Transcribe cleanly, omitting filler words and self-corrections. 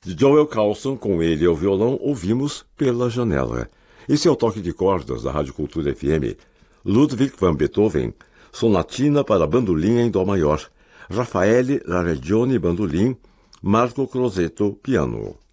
De Joel Carlson, com ele ao violão, ouvimos Pela Janela. Esse é o toque de cordas da Rádio Cultura FM. Ludwig van Beethoven, Sonatina para bandolim em dó maior. Raffaele La Regione, bandolim. Marco Crosetto, piano.